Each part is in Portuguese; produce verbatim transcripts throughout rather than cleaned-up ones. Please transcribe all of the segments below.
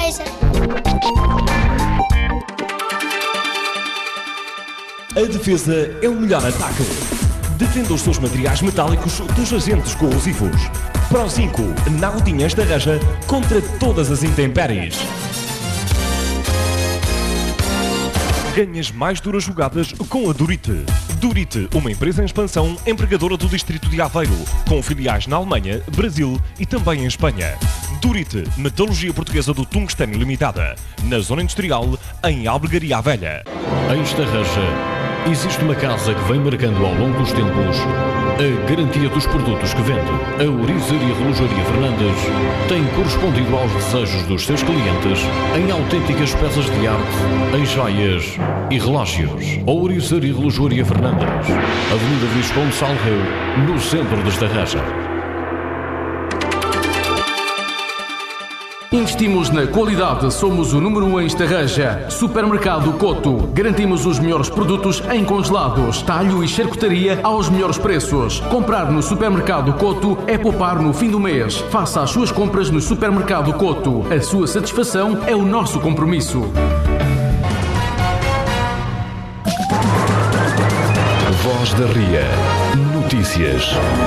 Tarraja. A defesa é o melhor ataque. Defenda os seus materiais metálicos dos agentes corrosivos. Pro cinco, Nautinhas Tarraja contra todas as intempéries. Ganhas mais duras jogadas com a Durite. Durite, uma empresa em expansão, empregadora do distrito de Aveiro, com filiais na Alemanha, Brasil e também em Espanha. Durite, metalurgia portuguesa do tungstênio limitada, na zona industrial, em Albergaria Velha. Em Estarraja, existe uma casa que vem marcando ao longo dos tempos a garantia dos produtos que vende. A Ouriçaria Relojaria Fernandes tem correspondido aos desejos dos seus clientes em autênticas peças de arte, em joias e relógios. A Ouriçaria Relojaria Fernandes, Avenida Visconde Salreu, no centro de Estarraja. Investimos na qualidade, somos o número um em Estarraja. Supermercado Coto. Garantimos os melhores produtos em congelados, talho e charcutaria aos melhores preços. Comprar no Supermercado Coto é poupar no fim do mês. Faça as suas compras no Supermercado Coto. A sua satisfação é o nosso compromisso. Voz da Ria. Notícias.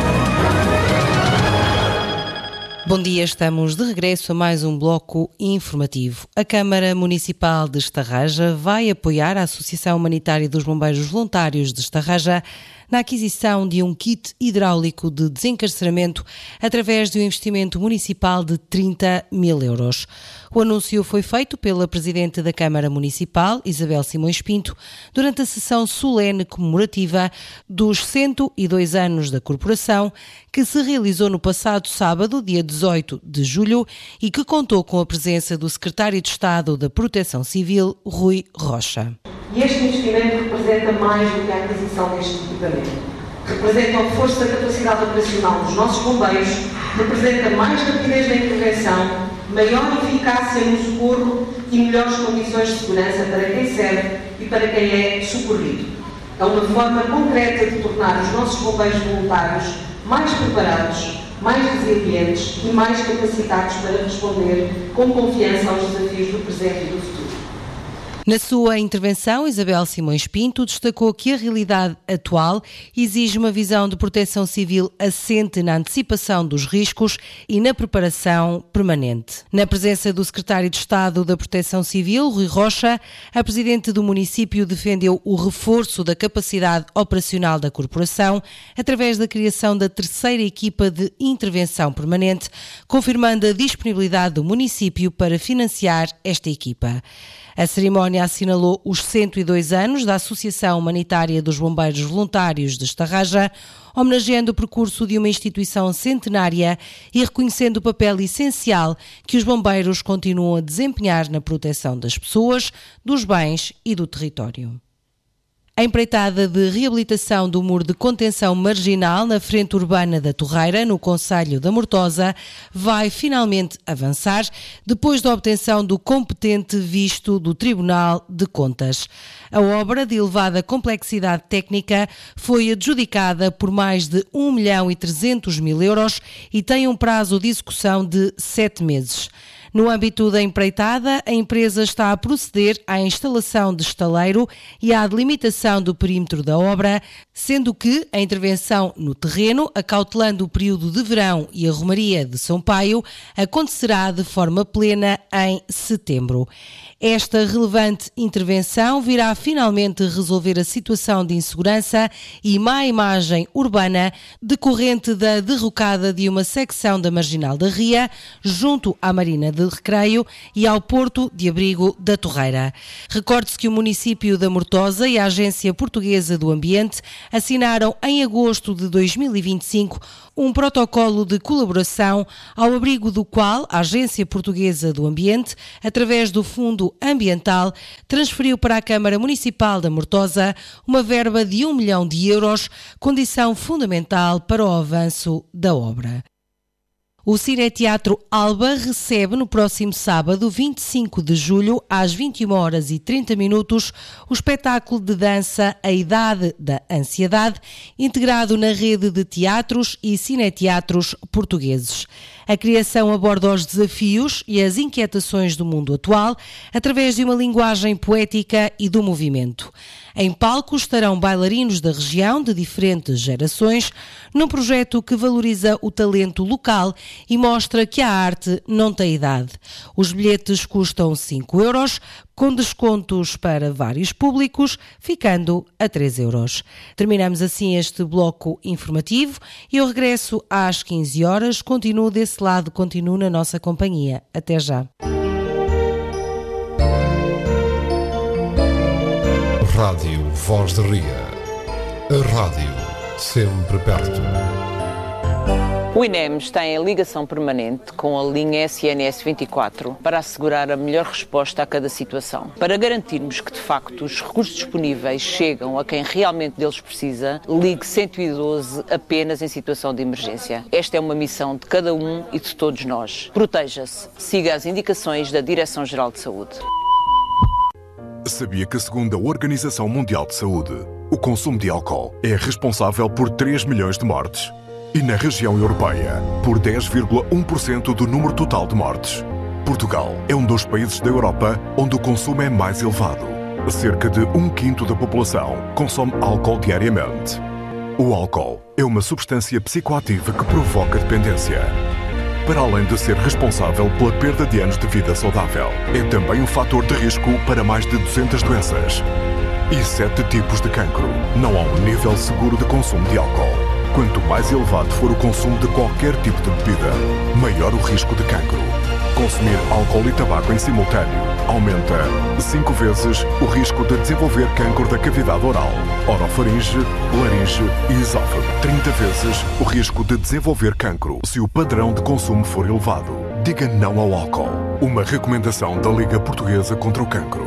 Bom dia, estamos de regresso a mais um bloco informativo. A Câmara Municipal de Estarraja vai apoiar a Associação Humanitária dos Bombeiros Voluntários de Estarraja na aquisição de um kit hidráulico de desencarceramento através de um investimento municipal de trinta mil euros. O anúncio foi feito pela Presidente da Câmara Municipal, Isabel Simões Pinto, durante a sessão solene comemorativa dos cento e dois anos da Corporação, que se realizou no passado sábado, dia dezoito de julho, e que contou com a presença do Secretário de Estado da Proteção Civil, Rui Rocha. E este investimento representa mais do que a aquisição deste equipamento. Representa o reforço da capacidade operacional dos nossos bombeiros, representa mais rapidez na intervenção, maior eficácia no socorro e melhores condições de segurança para quem serve e para quem é socorrido. É uma forma concreta de tornar os nossos bombeiros voluntários mais preparados, mais resilientes e mais capacitados para responder com confiança aos desafios do presente e do futuro. Na sua intervenção, Isabel Simões Pinto destacou que a realidade atual exige uma visão de proteção civil assente na antecipação dos riscos e na preparação permanente. Na presença do Secretário de Estado da Proteção Civil, Rui Rocha, a Presidente do município defendeu o reforço da capacidade operacional da Corporação através da criação da terceira equipa de intervenção permanente, confirmando a disponibilidade do município para financiar esta equipa. A cerimónia assinalou os cento e dois anos da Associação Humanitária dos Bombeiros Voluntários de Estarraja, homenageando o percurso de uma instituição centenária e reconhecendo o papel essencial que os bombeiros continuam a desempenhar na proteção das pessoas, dos bens e do território. A empreitada de reabilitação do muro de contenção marginal na frente urbana da Torreira, no concelho da Mortosa, vai finalmente avançar depois da obtenção do competente visto do Tribunal de Contas. A obra, de elevada complexidade técnica, foi adjudicada por mais de um milhão e trezentos mil euros e tem um prazo de execução de sete meses. No âmbito da empreitada, a empresa está a proceder à instalação de estaleiro e à delimitação do perímetro da obra, sendo que a intervenção no terreno, acautelando o período de verão e a Romaria de São Paio, acontecerá de forma plena em setembro. Esta relevante intervenção virá finalmente resolver a situação de insegurança e má imagem urbana decorrente da derrocada de uma secção da Marginal da Ria, junto à Marina de Recreio e ao Porto de Abrigo da Torreira. Recorde-se que o município da Mortosa e a Agência Portuguesa do Ambiente assinaram em agosto de dois mil e vinte e cinco um protocolo de colaboração ao abrigo do qual a Agência Portuguesa do Ambiente, através do Fundo Ambiental, transferiu para a Câmara Municipal da Mortosa uma verba de um milhão de euros, condição fundamental para o avanço da obra. O Cineteatro Alba recebe no próximo sábado, vinte e cinco de julho, às vinte e uma horas e trinta minutos, o espetáculo de dança A Idade da Ansiedade, integrado na rede de teatros e cineteatros portugueses. A criação aborda os desafios e as inquietações do mundo atual através de uma linguagem poética e do movimento. Em palco estarão bailarinos da região de diferentes gerações, num projeto que valoriza o talento local e mostra que a arte não tem idade. Os bilhetes custam cinco euros, com descontos para vários públicos, ficando a três euros. Terminamos assim este bloco informativo e eu regresso às quinze horas. Continuo desse lado, continuo na nossa companhia. Até já. Rádio Voz de Ria. A rádio sempre perto. O INEM está em ligação permanente com a linha S N S vinte e quatro para assegurar a melhor resposta a cada situação. Para garantirmos que, de facto, os recursos disponíveis chegam a quem realmente deles precisa, ligue cento e doze apenas em situação de emergência. Esta é uma missão de cada um e de todos nós. Proteja-se. Siga as indicações da Direção-Geral de Saúde. Sabia que, segundo a Organização Mundial de Saúde, o consumo de álcool é responsável por três milhões de mortes? E na região europeia, por dez vírgula um por cento do número total de mortes. Portugal é um dos países da Europa onde o consumo é mais elevado. Cerca de um quinto da população consome álcool diariamente. O álcool é uma substância psicoativa que provoca dependência. Para além de ser responsável pela perda de anos de vida saudável, é também um fator de risco para mais de duzentas doenças e sete tipos de cancro. Não há um nível seguro de consumo de álcool. Quanto mais elevado for o consumo de qualquer tipo de bebida, maior o risco de cancro. Consumir álcool e tabaco em simultâneo aumenta cinco vezes o risco de desenvolver cancro da cavidade oral, orofaringe, laringe e esófago. trinta vezes o risco de desenvolver cancro se o padrão de consumo for elevado. Diga não ao álcool. Uma recomendação da Liga Portuguesa contra o Cancro.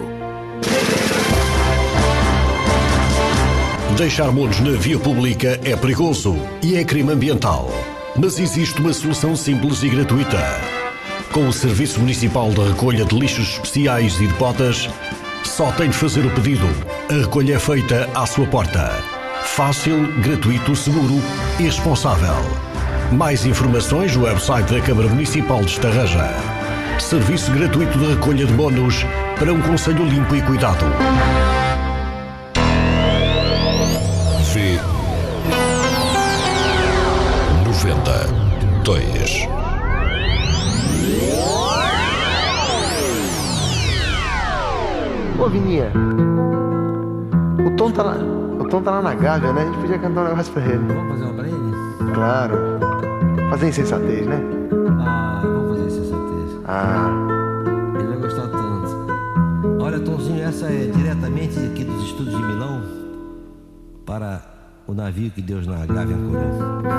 Deixar monos na via pública é perigoso e é crime ambiental. Mas existe uma solução simples e gratuita. Com o Serviço Municipal de Recolha de Lixos Especiais e de Botas, só tem de fazer o pedido. A recolha é feita à sua porta. Fácil, gratuito, seguro e responsável. Mais informações no website da Câmara Municipal de Estarreja. Serviço gratuito de recolha de monos para um concelho limpo e cuidado. V noventa e dois. Ô, Vininha, o Tom tá lá, o Tom tá lá na Gávea, né? A gente podia cantar um negócio pra ele. Vamos fazer uma pra ele? Claro. Fazer insensatez, né? Ah, vamos fazer insensatez. Ah. Ele vai gostar tanto. Olha, Tomzinho, essa é diretamente aqui dos estúdios de Milão para o navio que Deus na Gávea ancorou.